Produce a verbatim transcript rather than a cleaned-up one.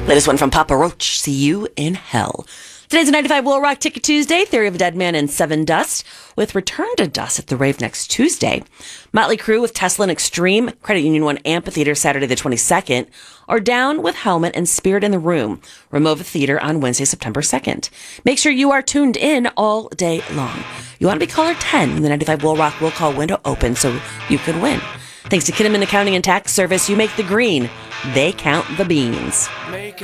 Latest one from Papa Roach. See you in hell. Today's a ninety-five Will Rock Ticket Tuesday. Theory of a Dead Man and Seven Dust with Return to Dust at the Rave next Tuesday. Motley Crue with Tesla and Extreme. Credit Union One Amphitheater Saturday the twenty-second. Or Down with Helmet and Spirit in the Room. Remova Theater on Wednesday, September second. Make sure you are tuned in all day long. You want to be caller ten when the ninety-five Will Rock will call window open so you could win. Thanks to Kinnaman Accounting and Tax Service, you make the green. They count the beans. Make